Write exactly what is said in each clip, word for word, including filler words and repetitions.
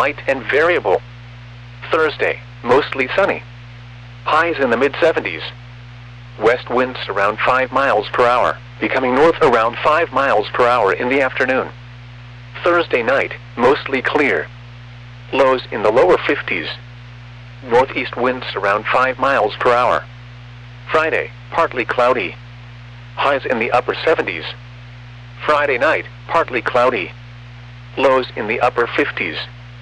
light and variable. Thursday, mostly sunny. Highs in the mid seventies. West winds around five miles per hour, becoming north around five miles per hour in the afternoon. Thursday night, mostly clear. Lows in the lower fifties. Northeast winds around five miles per hour. Friday, partly cloudy. Highs in the upper seventies. Friday night, partly cloudy. Lows in the upper fifties.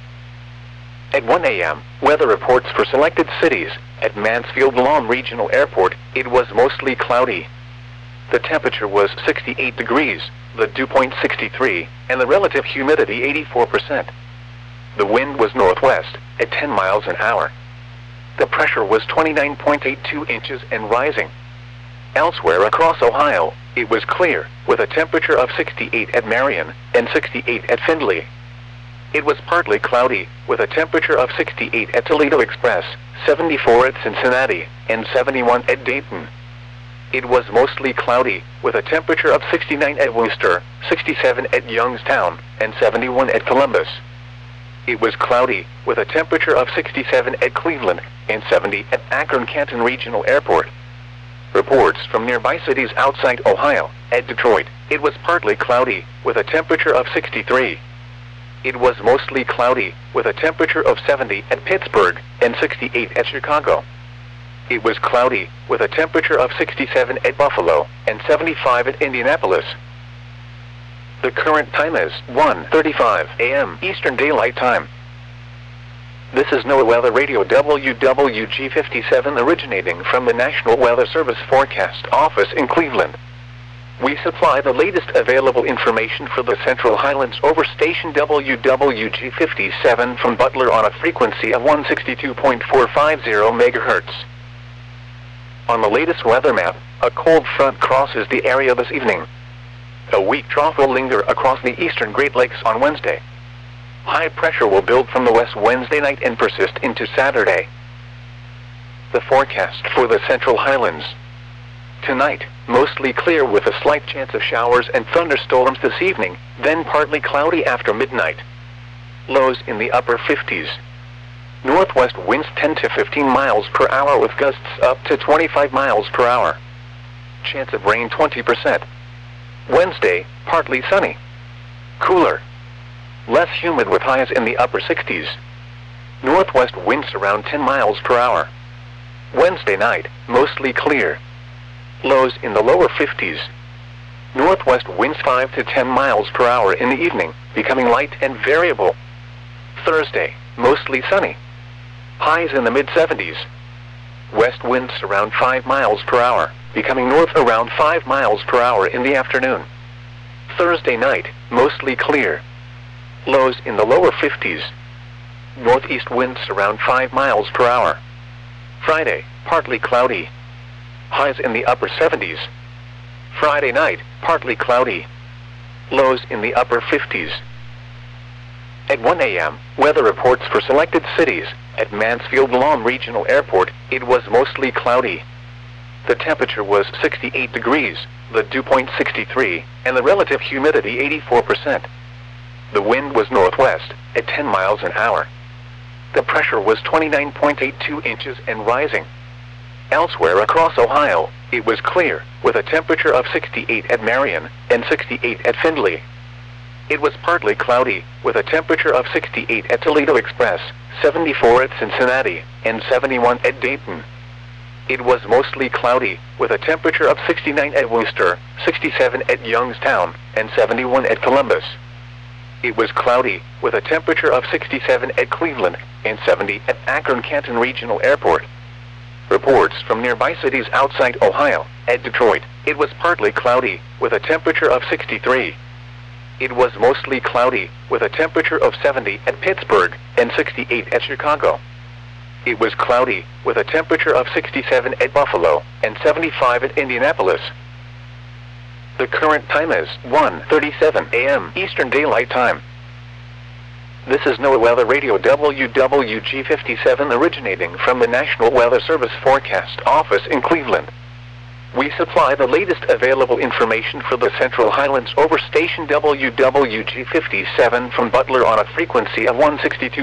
At one A M, weather reports for selected cities. At Mansfield-Lahm Regional Airport, it was mostly cloudy. The temperature was sixty-eight degrees, the dew point sixty-three, and the relative humidity eighty-four percent. The wind was northwest, at ten miles an hour. The pressure was twenty-nine point eight two inches and rising. Elsewhere across Ohio, it was clear, with a temperature of sixty-eight at Marion and sixty-eight at Findlay. It was partly cloudy, with a temperature of sixty-eight at Toledo Express, seventy-four at Cincinnati, and seventy-one at Dayton. It was mostly cloudy, with a temperature of sixty-nine at Worcester, sixty-seven at Youngstown, and seventy-one at Columbus. It was cloudy, with a temperature of sixty-seven at Cleveland, and seventy at Akron-Canton Regional Airport. Reports from nearby cities outside Ohio. At Detroit, it was partly cloudy, with a temperature of sixty-three. It was mostly cloudy, with a temperature of seventy at Pittsburgh, and sixty-eight at Chicago. It was cloudy, with a temperature of sixty-seven at Buffalo, and seventy-five at Indianapolis. The current time is one thirty-five A M Eastern Daylight Time. This is NOAA Weather Radio W W G fifty-seven originating from the National Weather Service Forecast Office in Cleveland. We supply the latest available information for the Central Highlands over station W W G fifty-seven from Butler on a frequency of one sixty-two point four five zero megahertz. On the latest weather map, a cold front crosses the area this evening. A weak trough will linger across the eastern Great Lakes on Wednesday. High pressure will build from the west Wednesday night and persist into Saturday. The forecast for the Central Highlands. Tonight, mostly clear with a slight chance of showers and thunderstorms this evening, then partly cloudy after midnight. Lows in the upper fifties. Northwest winds ten to fifteen miles per hour with gusts up to twenty-five miles per hour. Chance of rain twenty percent. Wednesday, partly sunny. Cooler. Less humid with highs in the upper sixties. Northwest winds around ten miles per hour. Wednesday night, mostly clear. Lows in the lower fifties. Northwest winds five to ten miles per hour in the evening, becoming light and variable. Thursday, mostly sunny. Highs in the mid seventies. West winds around five miles per hour, becoming north around five miles per hour in the afternoon. Thursday night, mostly clear. Lows in the lower fifties. Northeast winds around five miles per hour. Friday, partly cloudy. Highs in the upper seventies. Friday night, partly cloudy. Lows in the upper fifties. At one A M, weather reports for selected cities. At Mansfield-Lahm Regional Airport, it was mostly cloudy. The temperature was sixty-eight degrees, the dew point sixty-three, and the relative humidity eighty-four percent. The wind was northwest, at ten miles an hour. The pressure was twenty-nine point eight two inches and rising. Elsewhere across Ohio, it was clear, with a temperature of sixty-eight at Marion and sixty-eight at Findlay. It was partly cloudy, with a temperature of sixty-eight at Toledo Express, seventy-four at Cincinnati, and seventy-one at Dayton. It was mostly cloudy, with a temperature of sixty-nine at Worcester, sixty-seven at Youngstown, and seventy-one at Columbus. It was cloudy, with a temperature of sixty-seven at Cleveland, and seventy at Akron-Canton Regional Airport. Reports from nearby cities outside Ohio. At Detroit, it was partly cloudy, with a temperature of sixty-three. It was mostly cloudy, with a temperature of seventy at Pittsburgh, and sixty-eight at Chicago. It was cloudy, with a temperature of sixty-seven at Buffalo, and seventy-five at Indianapolis. The current time is one thirty-seven A M Eastern Daylight Time. This is NOAA Weather Radio W W G fifty-seven originating from the National Weather Service Forecast Office in Cleveland. We supply the latest available information for the Central Highlands over station W W G fifty-seven from Butler on a frequency of one sixty-two